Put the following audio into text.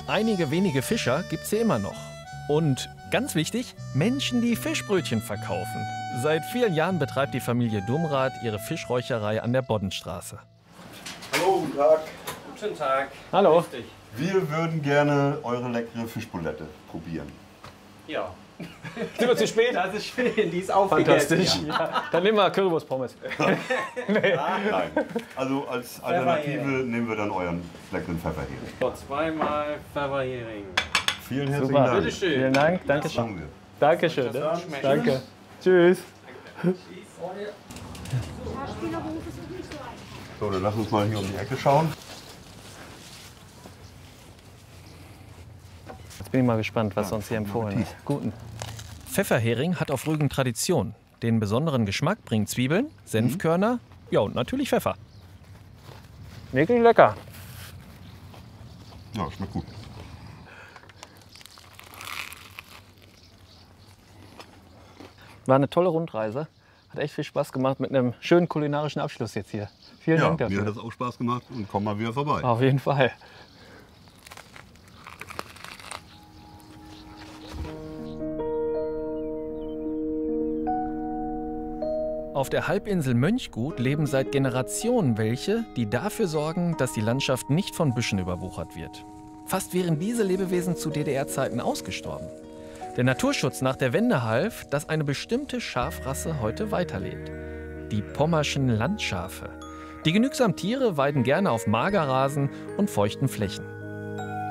Einige wenige Fischer gibt's hier immer noch. Und ganz wichtig, Menschen, die Fischbrötchen verkaufen. Seit vielen Jahren betreibt die Familie Dumrath ihre Fischräucherei an der Boddenstraße. Hallo, guten Tag. Guten Tag. Hallo. Richtig. Wir würden gerne eure leckere Fischbulette probieren. Ja. Sind wir zu spät? Das ist schön, die ist aufgegessen. Fantastisch. Ja. Dann nehmen wir Currywurst-Pommes. Nein. Also als Alternative nehmen wir dann euren leckeren Pfefferhering. So, zweimal Pfefferhering. Vielen herzlichen Super. Dank. Bitteschön. Vielen Dank. Das Dankeschön. machen wir. Dankeschön. Das Ne? wird schmecken. Danke. Tschüss. So, dann lass uns mal hier um die Ecke schauen. Jetzt bin ich mal gespannt, was uns hier empfohlen hat. Guten. Pfefferhering hat auf Rügen Tradition. Den besonderen Geschmack bringen Zwiebeln, Senfkörner, ja und natürlich Pfeffer. Wirklich lecker. Ja, schmeckt gut. War eine tolle Rundreise. Hat echt viel Spaß gemacht mit einem schönen kulinarischen Abschluss jetzt hier. Vielen Ja, Dank mir dafür. hat das auch Spaß gemacht und komm mal wieder vorbei. Auf jeden Fall. Auf der Halbinsel Mönchgut leben seit Generationen welche, die dafür sorgen, dass die Landschaft nicht von Büschen überwuchert wird. Fast wären diese Lebewesen zu DDR-Zeiten ausgestorben. Der Naturschutz nach der Wende half, dass eine bestimmte Schafrasse heute weiterlebt. Die pommerschen Landschafe. Die genügsamen Tiere weiden gerne auf Magerrasen und feuchten Flächen.